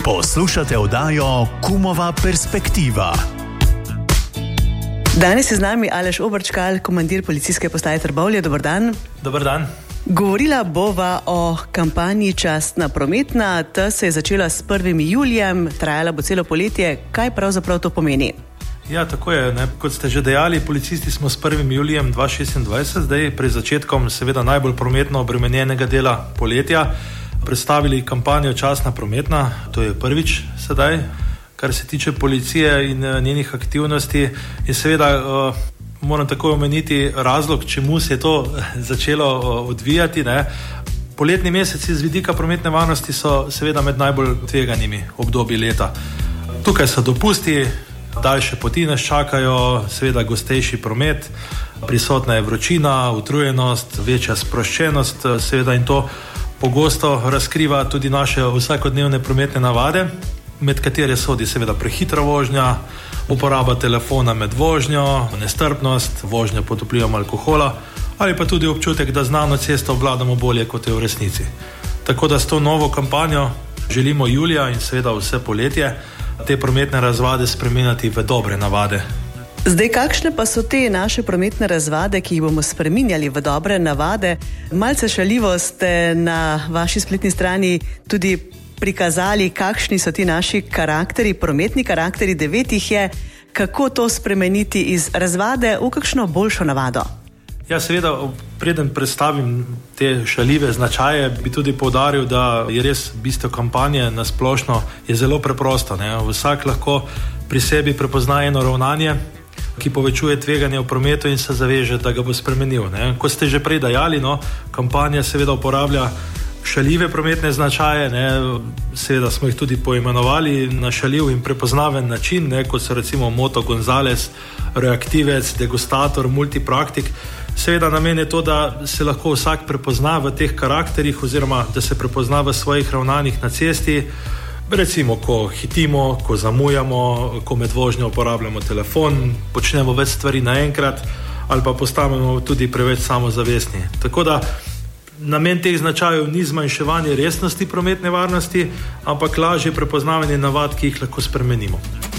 Poslušate oddajo Kumova perspektiva. Danes je z nami Aleš Obrčkal, komandir policijske postaje Trbovlje. Dober dan. Dober dan. Govorila bova o kampanji Častna prometna. Ta se je začela s 1. julijem, trajala bo celo poletje. Kaj pravzaprav to pomeni? Ja, tako je. Kot ste že dejali, policisti smo s 1. julijem 2026, zdaj pred začetkom seveda najbolj prometno obremenjenega dela poletja, predstavili kampanjo Častna prometna. To je prvič sedaj, kar se tiče policije in njenih aktivnosti. In seveda moram takoj omeniti razlog, čemu se je to začelo odvijati. Poletni meseci z vidika prometne varnosti so seveda med najbolj tveganimi obdobji leta. Tukaj so dopusti, daljše poti nas čakajo, seveda gostejši promet, prisotna je vročina, utrujenost, večja sproščenost, seveda in to pogosto razkriva tudi naše vsakodnevne prometne navade, med katere sodi seveda prehitra vožnja, uporaba telefona med vožnjo, nestrpnost, vožnja pod vplivom alkohola ali pa tudi občutek, da znano cesto obvladamo bolje, kot je v resnici. Tako da s to novo kampanjo želimo julija in seveda vse poletje te prometne razvade spremenjati v dobre navade. Zdaj, kakšne pa so te naše prometne razvade, ki jih bomo spreminjali v dobre navade? Malce šaljivo ste na vaši spletni strani tudi prikazali, kakšni so ti naši karakteri, prometni karakteri, 9 jih je. Kako to spremeniti iz razvade v kakšno boljšo navado? Ja, seveda, preden predstavim te šaljive značaje, bi tudi poudaril, da je res bistvo kampanje na splošno je zelo preprosto. Vsak lahko pri sebi prepozna eno ravnanje, ki povečuje tveganje v prometu in se zaveže, da ga bo spremenil. Kot ste že prej dejali, kampanja seveda uporablja šaljive prometne značaje, seveda smo jih tudi poimenovali na šaljiv in prepoznaven način, kot so recimo Moto Gonzales, reaktivec, degustator, multipraktik. Seveda namen je to, da se lahko vsak prepozna v teh karakterih oziroma da se prepozna v svojih ravnanjih na cesti, recimo ko hitimo, ko zamujamo, ko med vožnjo uporabljamo telefon, počnemo več stvari naenkrat ali pa postanemo tudi preveč samozavestni. Tako da namen teh značajev ni zmanjševanje resnosti prometne varnosti, ampak lažje prepoznavanje navad, ki jih lahko spremenimo.